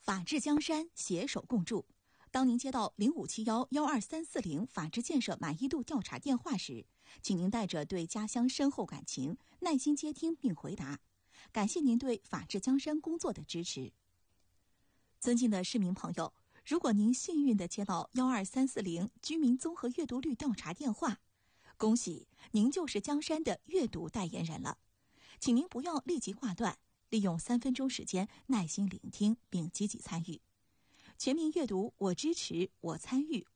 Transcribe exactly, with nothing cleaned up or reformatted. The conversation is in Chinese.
法治江山，携手共筑。当您接到零五七幺幺二三四零法治建设满意度调查电话时，请您带着对家乡深厚感情，耐心接听并回答。感谢您对法治江山工作的支持。尊敬的市民朋友，如果您幸运地接到幺二三四零居民综合阅读率调查电话，恭喜您就是江山的阅读代言人了。请您不要立即挂断，利用三分钟时间耐心聆听并积极参与。全民阅读，我支持，我参与，